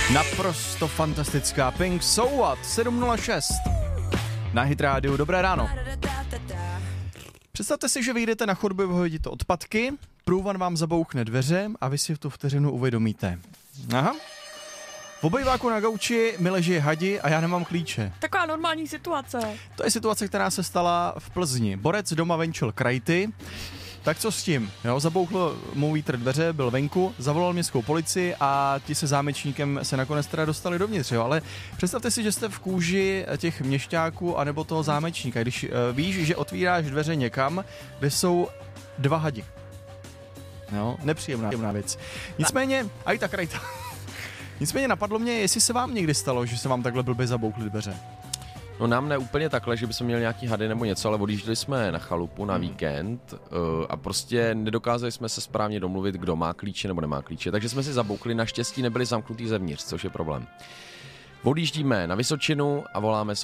Naprosto fantastická Pink So What 706 na Hit Radio. Dobré ráno. Představte si, že vyjdete na chodbu, vyhodíte odpadky, průvan vám zabouchne dveře a vy si v tu vteřinu uvědomíte. Aha. V obejváku na gauči mi leží hadi a já nemám klíče. Taková normální situace. To je situace, která se stala v Plzni. Borec doma venčil krajty. Tak co s tím? Jo, zabouchl mu vítr dveře, byl venku, zavolal městskou policii a ti se zámečníkem se nakonec teda dostali dovnitř. Jo? Ale představte si, že jste v kůži těch měšťáků anebo toho zámečníka, když víš, že otvíráš dveře někam, kde jsou dva hadi. Jo, nepříjemná věc. Nicméně, a i ta krajta. Nicméně napadlo mě, jestli se vám někdy stalo, že se vám takhle blbě zabouchly dveře. No nám ne úplně takhle, že bychom měli nějaký hady nebo něco, ale odjížděli jsme na chalupu na víkend a prostě nedokázali jsme se správně domluvit, kdo má klíče nebo nemá klíče, takže jsme si zaboukli, naštěstí nebyli zamknutý zevnitř, což je problém. Odjíždíme na Vysočinu a voláme